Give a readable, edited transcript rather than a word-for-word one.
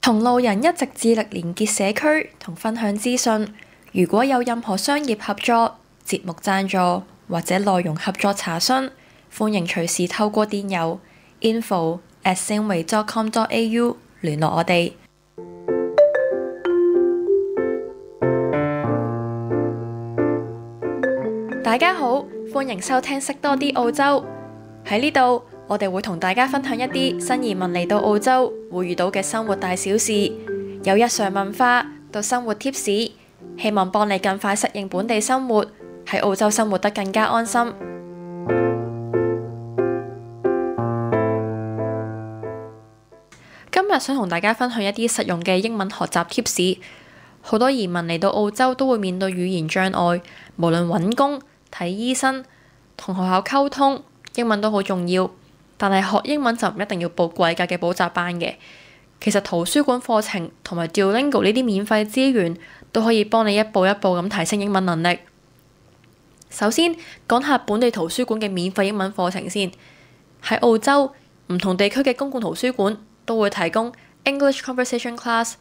同路人一直致力連結社區同分享資訊。如果有任何商業合作、節目贊助或者內容合作查詢，歡迎隨時透過電郵 info@singway.com.au 聯絡我哋。大家好，歡迎收聽識多啲澳洲。喺呢度，我哋會同大家分享一啲新移民嚟到澳洲會遇到嘅生活大小事，由日常文化到生活貼士，希望幫你更快適應本地生活，喺澳洲生活得更加安心。今日想同大家分享一啲實用嘅英文學習貼士。好多移民嚟到澳洲都會面對語言障礙，無論揾工、睇醫生、同學校溝通，英文都好重要。但係學英文就唔一定要報貴價嘅補習班嘅。其實圖書館課程同埋 Duolingo 呢啲免費資源都可以幫你一步一步咁提升英文能力。首先講下本地圖書館嘅免費英文課程先。喺澳洲唔同地區嘅公共圖書館都會提供 English Conversation Class